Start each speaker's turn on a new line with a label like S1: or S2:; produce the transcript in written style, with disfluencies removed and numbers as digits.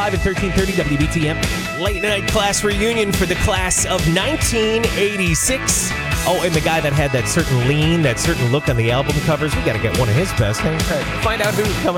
S1: live at 1330 WBTM. Late night class reunion for the class of 1986. Oh, and the guy that had that certain lean, that certain look on the album covers, we got to get one of his best. Find out who's coming